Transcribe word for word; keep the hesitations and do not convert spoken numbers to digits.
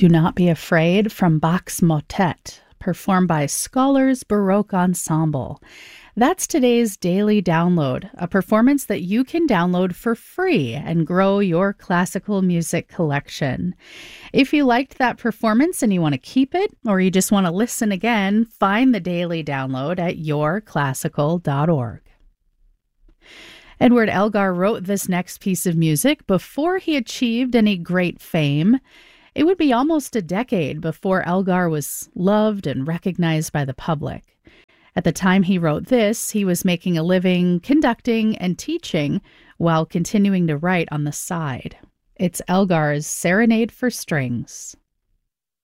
Do Not Be Afraid from Bach's Motet, performed by Scholars Baroque Ensemble. That's today's daily download, a performance that you can download for free and grow your classical music collection. If you liked that performance and you want to keep it, or you just want to listen again, find the daily download at your classical dot org. Edward Elgar wrote this next piece of music before he achieved any great fame. It would be almost a decade before Elgar was loved and recognized by the public. At the time he wrote this, he was making a living conducting and teaching while continuing to write on the side. It's Elgar's Serenade for Strings.